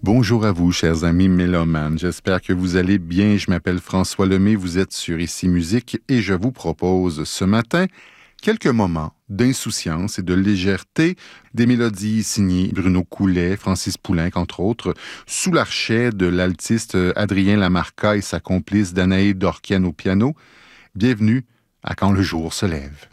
Bonjour à vous, chers amis mélomanes. J'espère que vous allez bien. Je m'appelle François Lemay, vous êtes sur Ici Musique et je vous propose ce matin quelques moments d'insouciance et de légèreté, des mélodies signées Bruno Coulet, Francis Poulenc, entre autres, sous l'archet de l'altiste Adrien Lamarca et sa complice Danaé Dorkian au piano. Bienvenue à Quand le jour se lève.